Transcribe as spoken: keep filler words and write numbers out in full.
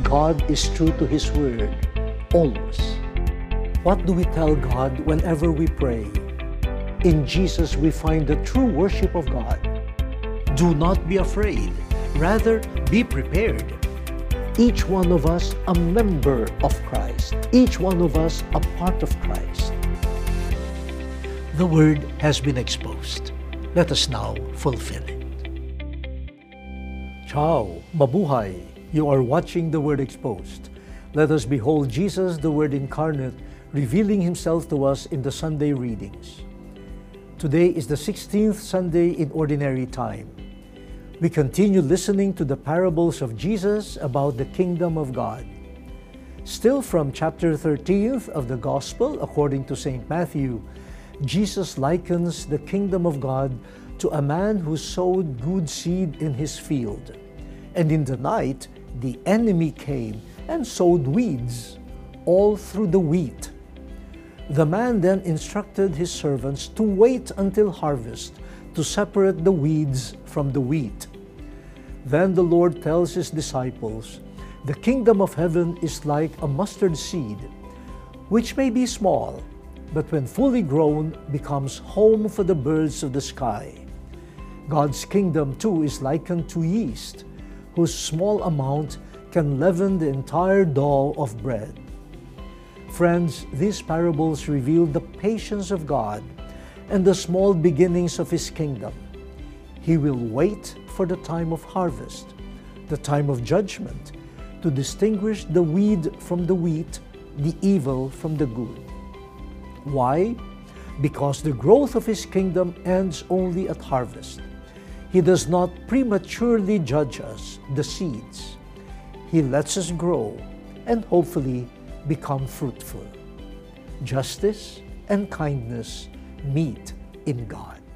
God is true to His Word, always. What do we tell God whenever we pray? In Jesus we find the true worship of God. Do not be afraid. Rather, be prepared. Each one of us a member of Christ. Each one of us a part of Christ. The Word has been exposed. Let us now fulfill it. Ciao! Mabuhay! You are watching The Word Exposed. Let us behold Jesus, the Word incarnate, revealing Himself to us in the Sunday readings. Today is the sixteenth Sunday in Ordinary Time. We continue listening to the parables of Jesus about the Kingdom of God. Still from chapter thirteen of the Gospel according to Saint Matthew, Jesus likens the Kingdom of God to a man who sowed good seed in his field. And in the night, the enemy came and sowed weeds all through the wheat. The man then instructed his servants to wait until harvest to separate the weeds from the wheat. Then the Lord tells His disciples, "The kingdom of heaven is like a mustard seed, which may be small, but when fully grown becomes home for the birds of the sky. God's kingdom too is likened to yeast, whose small amount can leaven the entire dough of bread." Friends, these parables reveal the patience of God and the small beginnings of His kingdom. He will wait for the time of harvest, the time of judgment, to distinguish the weed from the wheat, the evil from the good. Why? Because the growth of His kingdom ends only at harvest. He does not prematurely judge us, the seeds. He lets us grow and hopefully become fruitful. Justice and kindness meet in God.